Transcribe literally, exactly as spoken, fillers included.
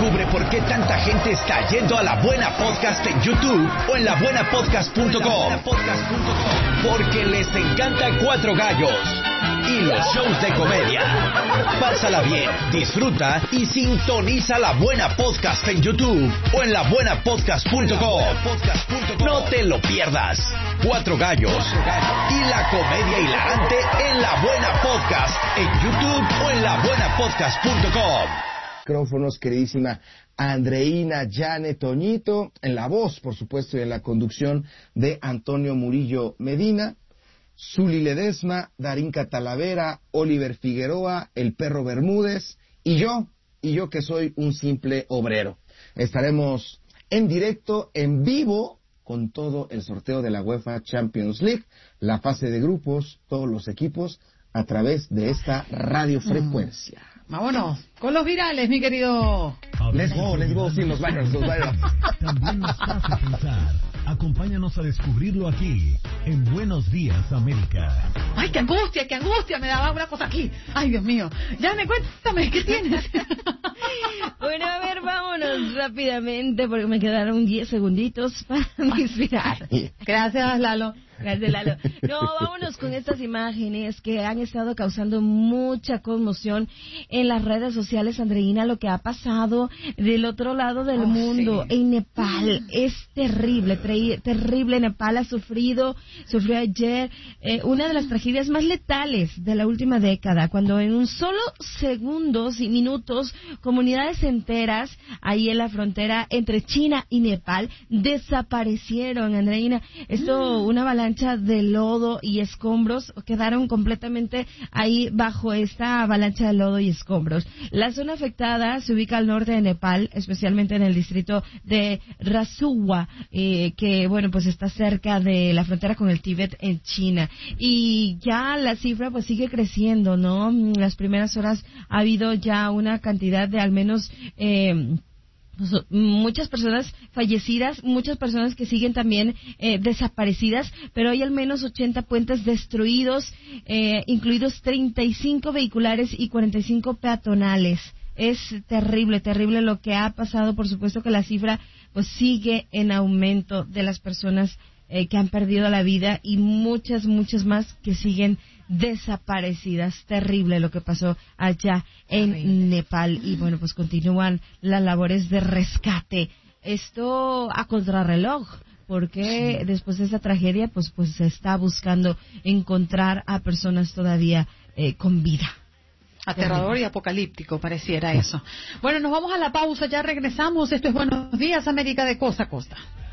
Descubre por qué tanta gente está yendo a La Buena Podcast en YouTube o en la buena podcast punto com. Porque les encanta Cuatro Gallos y los shows de comedia. Pásala bien, disfruta y sintoniza La Buena Podcast en YouTube o en la buena podcast punto com. No te lo pierdas. Cuatro Gallos y la comedia hilarante en La Buena Podcast en YouTube o en la buena podcast punto com. Micrófonos, queridísima Andreina Llane Toñito, en la voz, por supuesto, y en la conducción de Antonio Murillo Medina, Zuli Ledesma, Darinka Talavera, Oliver Figueroa, el Perro Bermúdez, y yo, y yo que soy un simple obrero. Estaremos en directo, en vivo, con todo el sorteo de la UEFA Champions League, la fase de grupos, todos los equipos, a través de esta radiofrecuencia. Mm. Vámonos con los virales, mi querido. Let's go, let's go, sí, los virals, los virals. También nos hace pensar. Acompáñanos a descubrirlo aquí, en Buenos Días, América. Ay, qué angustia, qué angustia, me daba una cosa aquí. Ay, Dios mío. Ya me cuéntame, ¿qué tienes? Bueno, a ver, vámonos rápidamente, porque me quedaron diez segunditos para mis virales. Gracias, Lalo. Gracias, Lalo. No, vámonos con estas imágenes que han estado causando mucha conmoción en las redes sociales, Andreina, lo que ha pasado del otro lado del oh, mundo, sí. en Nepal. Es terrible, tre- terrible. Nepal ha sufrido, sufrió ayer eh, una de las tragedias más letales de la última década, cuando en un solo segundos y minutos, comunidades enteras ahí en la frontera entre China y Nepal desaparecieron, Andreina. Esto, una avalancha de lodo y escombros quedaron completamente ahí bajo esta avalancha de lodo y escombros. La zona afectada se ubica al norte de Nepal, especialmente en el distrito de Rasuwa, eh, que bueno, pues está cerca de la frontera con el Tíbet en China. Y ya la cifra pues sigue creciendo, ¿no? En las primeras horas ha habido ya una cantidad de al menos eh, muchas personas fallecidas, muchas personas que siguen también eh, desaparecidas, pero hay al menos ochenta puentes destruidos, eh, incluidos treinta y cinco vehiculares y cuarenta y cinco peatonales. Es terrible, terrible lo que ha pasado. Por supuesto que la cifra pues sigue en aumento de las personas eh, que han perdido la vida y muchas, muchas más que siguen desaparecidas. Terrible lo que pasó allá en terrible. Nepal. Y bueno, pues continúan las labores de rescate. Esto a contrarreloj, porque sí. Después de esa tragedia, pues pues se está buscando encontrar a personas todavía eh, con vida. Aterrador y apocalíptico pareciera eso. Bueno, nos vamos a la pausa, ya regresamos. Esto es Buenos Días, América, de costa a costa.